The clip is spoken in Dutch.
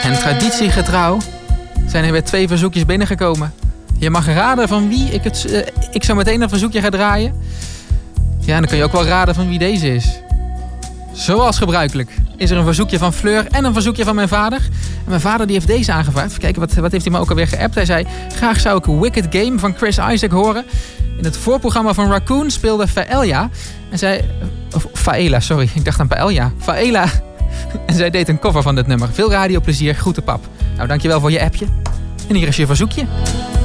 En traditiegetrouw zijn er weer 2 verzoekjes binnengekomen. Je mag raden van wie ik zo meteen een verzoekje ga draaien. Ja, en dan kun je ook wel raden van wie deze is. Zoals gebruikelijk is er een verzoekje van Fleur en een verzoekje van mijn vader. En mijn vader die heeft deze aangevraagd. Even kijken, wat heeft hij me ook alweer geappt? Hij zei, graag zou ik Wicked Game van Chris Isaak horen. In het voorprogramma van Raccoon speelde Faela. En zij... Of Faela, sorry. Ik dacht aan Paella. Faela. En zij deed een cover van dit nummer. Veel radioplezier. Groeten pap. Nou, dankjewel voor je appje. En hier is je verzoekje.